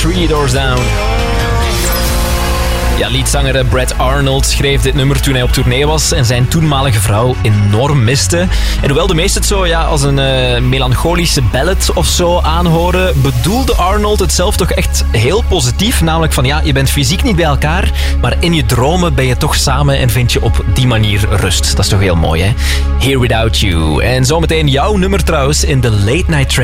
Three Doors Down. Ja, leadzanger Brad Arnold schreef dit nummer toen hij op tournee was en zijn toenmalige vrouw enorm miste. En hoewel de meesten het zo als een melancholische ballad of zo aanhoren, bedoelde Arnold het zelf toch echt heel positief. Namelijk van je bent fysiek niet bij elkaar, maar in je dromen ben je toch samen en vind je op die manier rust. Dat is toch heel mooi, hè? Here Without You. En zometeen jouw nummer trouwens in de Late Night Train.